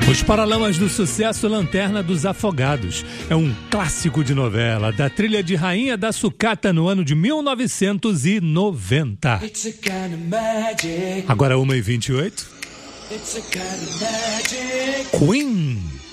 Os Paralamas do Sucesso, Lanterna dos Afogados. É um clássico de novela da trilha de Rainha da Sucata no ano de 1990. Agora 1h28. Queen.